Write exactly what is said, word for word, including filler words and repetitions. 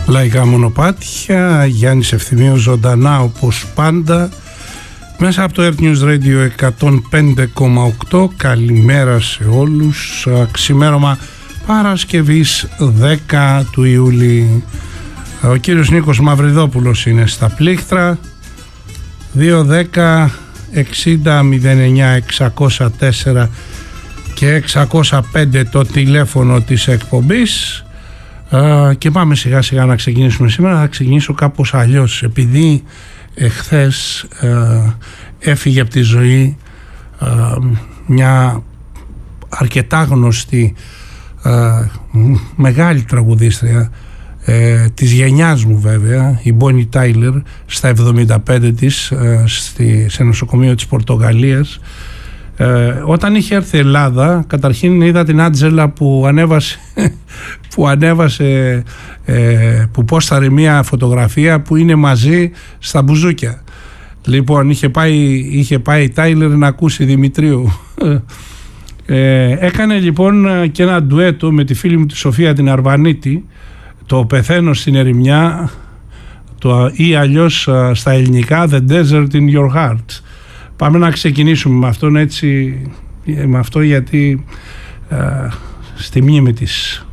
Λαϊκά μονοπάτια, Γιάννης Ευθυμίου ζωντανά όπως πάντα μέσα από το Earth News Radio εκατόν πέντε κόμμα οκτώ. Καλημέρα σε όλους. Ξημέρωμα Παρασκευής δέκα του Ιούλη. Ο κύριος Νίκος Μαυριδόπουλος είναι στα πλήκτρα. Δύο δέκα εξήντα μηδέν εννιά εξακόσια τέσσερα και εξακόσια πέντε το τηλέφωνο της εκπομπής. Uh, και πάμε σιγά σιγά να ξεκινήσουμε. Σήμερα θα ξεκινήσω κάπως αλλιώς, επειδή εχθές uh, έφυγε από τη ζωή uh, μια αρκετά γνωστή uh, μεγάλη τραγουδίστρια uh, της γενιάς μου βέβαια, η Bonnie Tyler, στα εβδομήντα πέντε της, uh, στη, σε νοσοκομείο της Πορτογαλίας. Ε, όταν είχε έρθει η Ελλάδα, καταρχήν είδα την Άντζελα που ανέβασε που ανέβασε ε, που πόσταρε μια φωτογραφία που είναι μαζί στα μπουζούκια. Λοιπόν, είχε πάει, είχε πάει η Τάιλερ να ακούσει Δημητρίου. ε, έκανε λοιπόν και ένα ντουέτο με τη φίλη μου τη Σοφία την Αρβανίτη, το «Πεθαίνω στην ερημιά», το, ή αλλιώς στα ελληνικά «The Desert in Your Heart». Πάμε να ξεκινήσουμε με αυτόν, έτσι, με αυτό, γιατί α, στη μνήμη της.